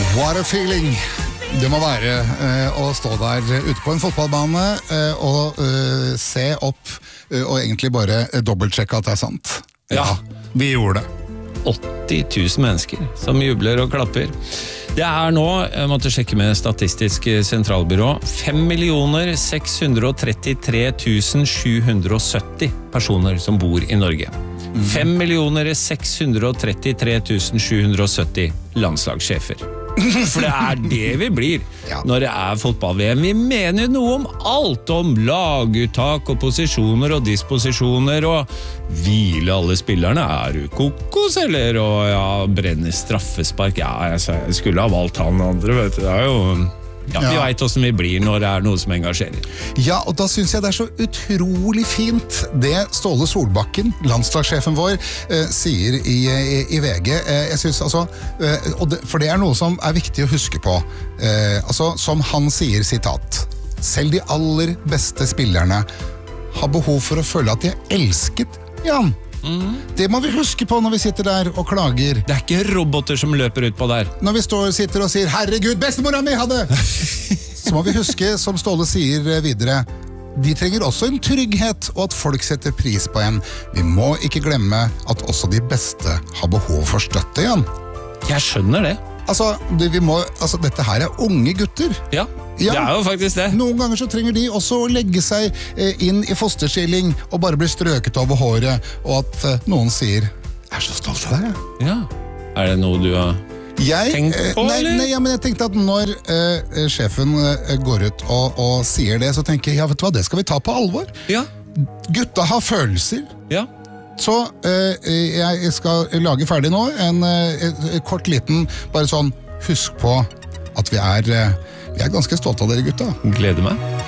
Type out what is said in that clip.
What a feeling det må være å stå der ute på en fotballbane og se opp og egentlig bare dobbeltsjekke at det er sant. Ja, vi gjorde det. 80 000 mennesker som jubler og klapper. Det er nå, jeg måtte sjekke med Statistisk sentralbyrå, 5.633.770 personer som bor i Norge. 5.633.770 landslagssjefer. For det er det vi blir når det er fotball-VM. Vi mener jo noe om alt, om laguttak og posisjoner og disposisjoner og hvile alle spillerne. Er du kokos, eller? Og brenner straffespark? Jeg skulle ha valgt han andre, vet du. Det er jo... vi vet hvordan vi blir når det er noe som engasjerer. Ja, og da synes jeg det er så utrolig fint det Ståle Solbakken, landslagssjefen vår, sier i VG. Jeg synes altså, for det er noe som er viktig å huske på. Altså, som han sier, sitat, selv de aller beste spillerne har behov for å føle at de er elsket, Jan. Det må vi huske på når vi sitter der og klager. Det er ikke roboter som løper ut på der. Når vi sitter og sier, herregud, bestemora mi hadde! Så må vi huske, som Ståle sier videre, de trenger også en trygghet, og at folk setter pris på en. Vi må ikke glemme at også de beste har behov for støtte, Jan. Jeg skjønner det. Dette her er unge gutter. Ja, det er jo faktisk det. Noen ganger så trenger de også å legge seg inn i fosterstilling og bare bli strøket over håret, og at noen sier, jeg er så stolt av deg. Ja, er det noe du har tenkt på, eller? Nei, men jeg tenkte at når sjefen går ut og sier det, så tenker jeg, vet du hva, det skal vi ta på alvor. Ja. Gutta har følelser. Ja. Så jeg skal lage ferdig nå en kort liten, bare sånn, husk på at vi er ganske stolte av dere gutta. Gleder meg.